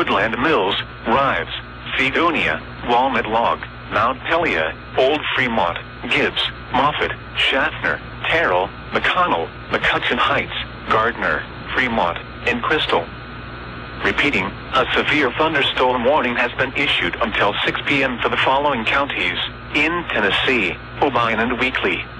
Woodland Mills, Rives, Fredonia, Walnut Log, Mount Pelia, Old Fremont, Gibbs, Moffett, Schaffner, Terrell, McConnell, McCutcheon Heights, Gardner, Fremont, and Crystal. Repeating, a severe thunderstorm warning has been issued until 6 p.m. for the following counties in Tennessee: Obion and Weakley,